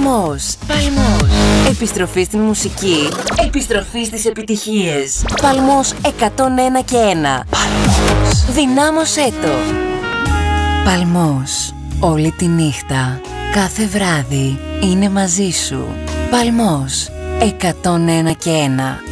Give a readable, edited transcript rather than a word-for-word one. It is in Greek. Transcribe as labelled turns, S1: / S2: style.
S1: Παλμός. Επιστροφή στην μουσική. Επιστροφή στις επιτυχίες. Παλμός 101 και 1. Παλμός. Δυνάμωσέ το. Παλμός. Όλη τη νύχτα. Κάθε βράδυ είναι μαζί σου. Παλμός 101 και 1.